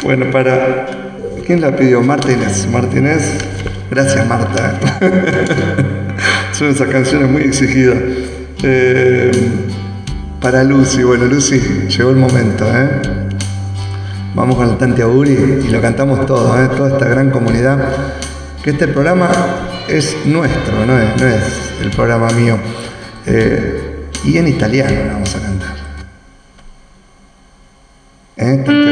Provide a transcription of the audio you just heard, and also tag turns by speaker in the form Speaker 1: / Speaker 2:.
Speaker 1: Bueno, ¿quién la pidió? Martínez. Gracias, Marta. Son esas canciones muy exigidas. Para Lucy. Bueno, Lucy, llegó el momento, Vamos con el Tanti Auguri y lo cantamos todo, toda esta gran comunidad. Que este programa es nuestro, no es el programa mío. Y en italiano lo vamos a cantar.